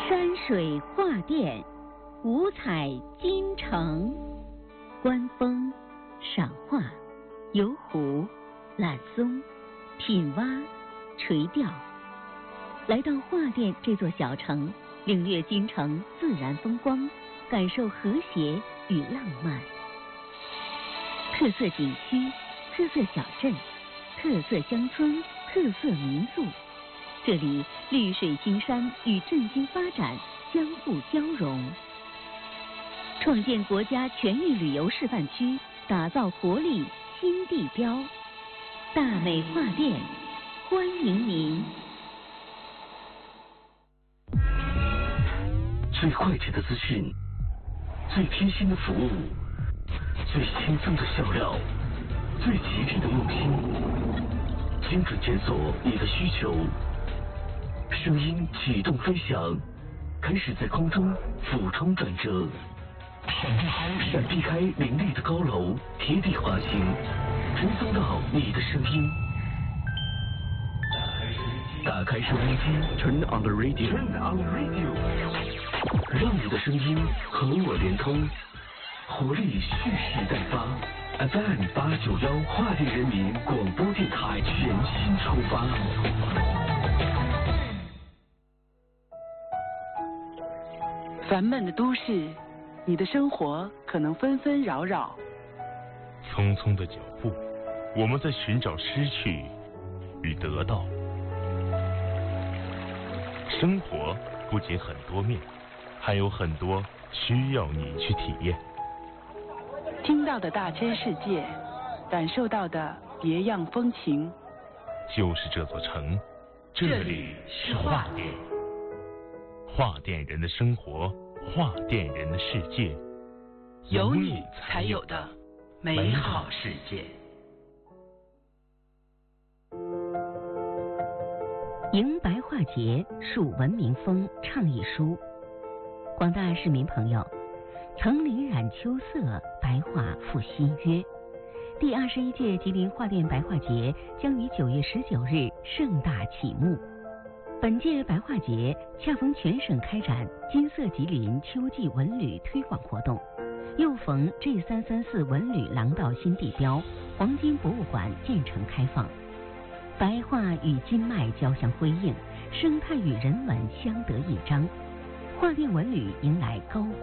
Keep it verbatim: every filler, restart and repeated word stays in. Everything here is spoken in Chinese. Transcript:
山水画殿，五彩金城。观风、赏画、游湖、揽松、品蛙、垂钓。来到画殿这座小城，领略京城自然风光，感受和谐与浪漫。特色景区、特色小镇、特色乡村、特色民宿，这里绿水青山与振兴发展相互交融，创建国家全域旅游示范区，打造活力新地标。大美画殿，欢迎您。 最快捷的资讯，最贴心的服务，最轻松的笑料，最极致的用心，精准检索你的需求。声音启动飞翔，开始在空中俯冲转折，闪避开闪避开林立的高楼，贴地滑行，传送到你的声音。打开收音机 ，Turn on the radio，Turn on the radio， 让你的声音和我连通，活力蓄势待发。F M 八九幺画电人民广播电台全新出发。 烦闷的都市，你的生活可能纷纷扰扰。 匆匆的脚步，我们在寻找失去与得到。生活不仅很多面，还有很多需要你去体验。 听到的大千世界，感受到的别样风情， 就是这座城，这里是画殿。画店人的生活，画店人的世界， 有你才有的美好世界。 迎白画节，树文明风倡议书。广大市民朋友，层林染秋色，白画赋新约。第二十一届吉林画店白画节将于九月十九日盛大启幕。本届白画节恰逢全省开展金色吉林秋季文旅推广活动，又逢 G 三三四文旅廊道新地标黄金博物馆建成开放，白画与金脉交相辉映，生态与人文相得益彰，画店文旅迎来高